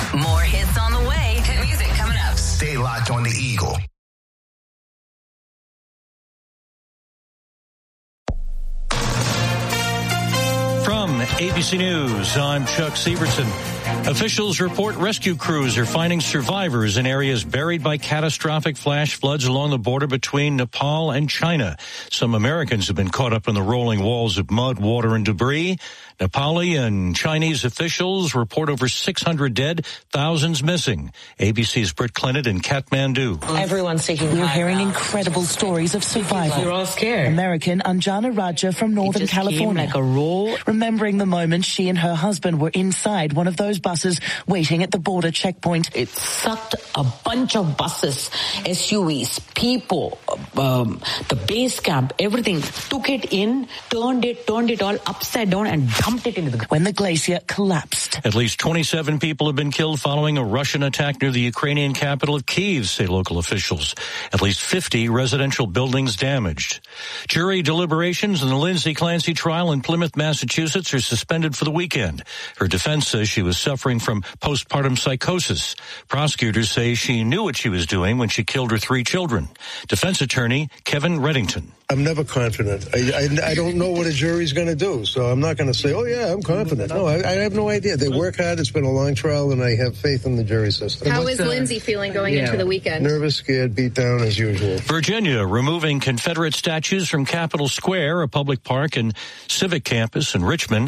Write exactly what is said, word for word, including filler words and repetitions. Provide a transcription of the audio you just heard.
More hits on the way. Hit music coming up. Stay locked on the Eagle. From A B C News, I'm Chuck Severson. Officials report rescue crews are finding survivors in areas buried by catastrophic flash floods along the border between Nepal and China. Some Americans have been caught up in the rolling walls of mud, water, and debris. Nepali and Chinese officials report over six hundred dead, thousands missing. A B C's Britt Clinton in Kathmandu. Everyone's seeking. We're hearing incredible stories of survival. We're all scared. American Anjana Raja from Northern it just California. Came like a roll. Remembering the moment she and her husband were inside one of those buses waiting at the border checkpoint. It sucked a bunch of buses, S U Vs, people, um, the base camp, everything. Took it in, turned it, turned it all upside down and dumped it into the... When the glacier collapsed. At least twenty-seven people have been killed following a Russian attack near the Ukrainian capital of Kyiv, say local officials. At least fifty residential buildings damaged. Jury deliberations in the Lindsay Clancy trial in Plymouth, Massachusetts are suspended for the weekend. Her defense says she was suffering from postpartum psychosis. Prosecutors say she knew what she was doing when she killed her three children. Defense attorney Kevin Reddington. I'm never confident. I, I, I don't know what a jury's going to do, so I'm not going to say, oh, yeah, I'm confident. No, I, I have no idea. They work hard. It's been a long trial, and I have faith in the jury system. How is Lindsay feeling going yeah. into the weekend? Nervous, scared, beat down as usual. Virginia removing Confederate statues from Capitol Square, a public park and civic campus in Richmond.